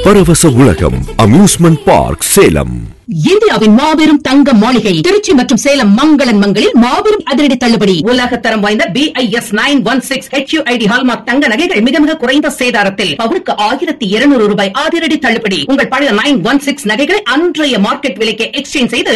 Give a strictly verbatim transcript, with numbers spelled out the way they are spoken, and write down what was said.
பரவச உலகம் amusement park Salem. இந்தியாவின் மாபெரும் தங்க மாளிகை திருச்சி மற்றும் சேலம் மங்களன் மங்களில் மாபெரும் அதிரடி தள்ளுபடி. உலக தரம் வாய்ந்த B I S nine one six H you I D hallmark தங்க நகைகள் மிக மிக குறைந்த சேதாரத்தில் பவுனுக்கு ஆயிரத்தி இருநூறு ரூபாய் அதிரடி தள்ளுபடி. உங்கள் பழைய நைன் ஒன் சிக்ஸ் நகைகளை அன்றைய மார்க்கெட் விலைக்கு எக்ஸ்சேஞ்ச் செய்து